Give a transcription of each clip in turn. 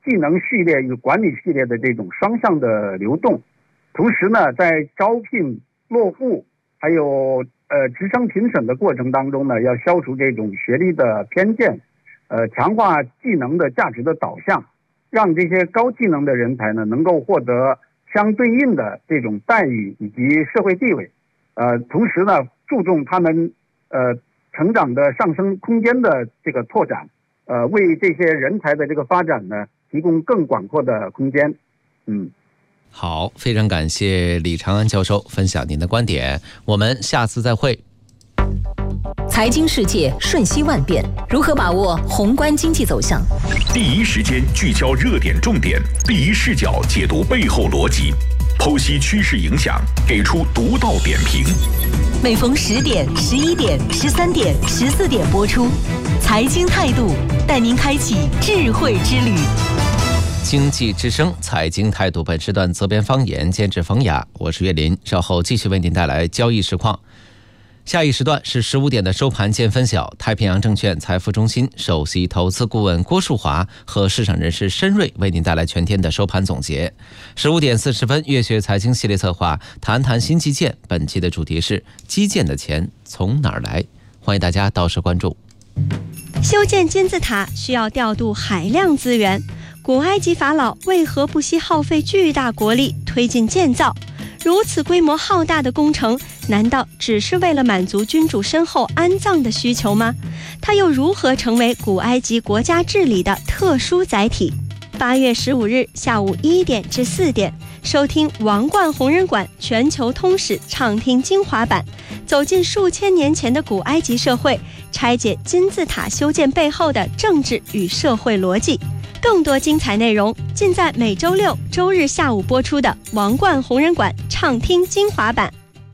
技能序列与管理序列的这种双向的流动。同时呢，在招聘、落户还有职称评审的过程当中呢，要消除这种学历的偏见，强化技能的价值的导向，让这些高技能的人才呢能够获得相对应的这种待遇以及社会地位，同时呢注重他们成长的上升空间的这个拓展，为这些人才的这个发展呢提供更广阔的空间。 好，非常感谢李长安教授分享您的观点，我们下次再会。 财经世界瞬息万变，如何把握宏观经济走向？ 第一时间聚焦热点重点，第一视角解读背后逻辑，剖析趋势影响，给出独到点评。 每逢10点、11点、13点、14点播出。财经态度带您开启智慧之旅。 经济之声财经态度，本时段责编方言，监制冯雅，我是岳林，稍后继续为您带来交易实况。下一时段是15点的收盘见分晓，太平洋证券财富中心首席投资顾问郭树华和市场人士申瑞为您带来全天的收盘总结。15点40分，月学财经系列策划谈谈新基建，本期的主题是基建的钱从哪儿来，欢迎大家到时关注。 修建金字塔需要调度海量资源，古埃及法老为何不惜耗费巨大国力推进建造？如此规模浩大的工程，难道只是为了满足君主身后安葬的需求吗？它又如何成为古埃及国家治理的特殊载体？8月15日下午1点至4点，收听王冠红人馆全球通史畅听精华版，走进数千年前的古埃及社会，拆解金字塔修建背后的政治与社会逻辑。更多精彩内容尽在每周6、周日下午播出的王冠红人馆畅听精华版。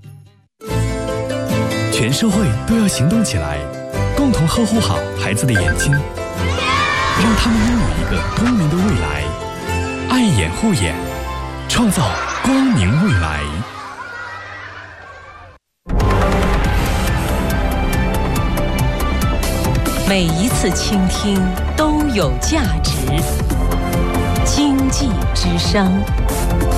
全社会都要行动起来，共同呵护好孩子的眼睛，让他们拥有一个光明的未来。爱眼护眼，创造光明未来。 每一次倾听都有价值。经济之声。